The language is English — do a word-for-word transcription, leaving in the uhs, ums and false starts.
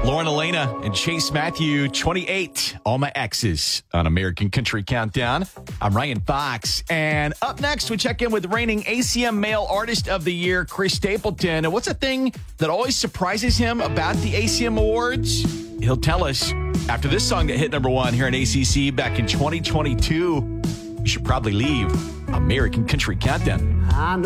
Lauren Elena and Chase Matthew, twenty-eight, All My Exes on American Country Countdown. I'm Ryan Fox. And up next, we check in with reigning A C M Male Artist of the Year, Chris Stapleton. And what's a thing that always surprises him about the A C M Awards? He'll tell us after this song that hit number one here in A C C back in twenty twenty-two. You should probably leave American Country Countdown. I know